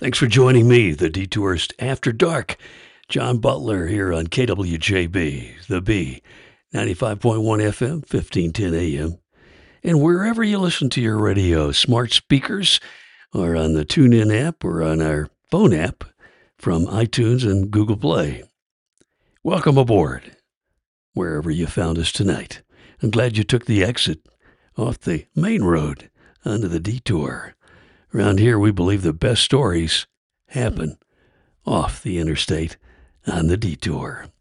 Thanks for joining me, the Detourist After Dark. John Butler here on KWJB, the B, 95.1 FM, 1510 AM. And wherever you listen to your radio, smart speakers, or on the TuneIn app, or on our phone app from iTunes and Google Play. Welcome aboard, wherever you found us tonight. I'm glad you took the exit off the main road onto the detour. Around here, we believe the best stories happen off the interstate on the detour.